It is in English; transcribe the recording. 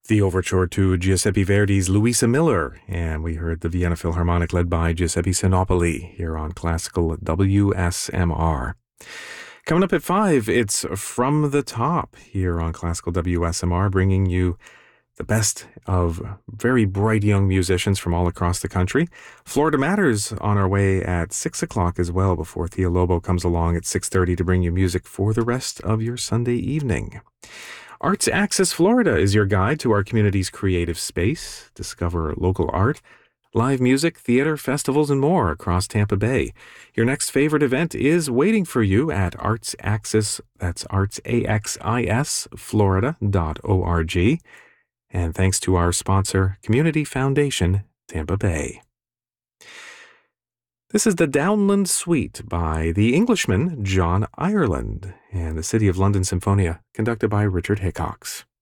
The overture to Giuseppe Verdi's Luisa Miller, and we heard the Vienna Philharmonic led by Giuseppe Sinopoli here on Classical WSMR. Coming up at 5, it's From the Top here on Classical WSMR, bringing you the best of very bright young musicians from all across the country. Florida Matters on our way at 6 o'clock as well, before Thea Lobo comes along at 6:30 to bring you music for the rest of your Sunday evening. Arts Axis Florida is your guide to our community's creative space. Discover local art, live music, theater, festivals, and more across Tampa Bay. Your next favorite event is waiting for you at Arts Axis, that's ArtsAXIS, Florida.org. And thanks to our sponsor, Community Foundation, Tampa Bay. This is the Downland Suite by the Englishman John Ireland and the City of London Symphonia, conducted by Richard Hickox.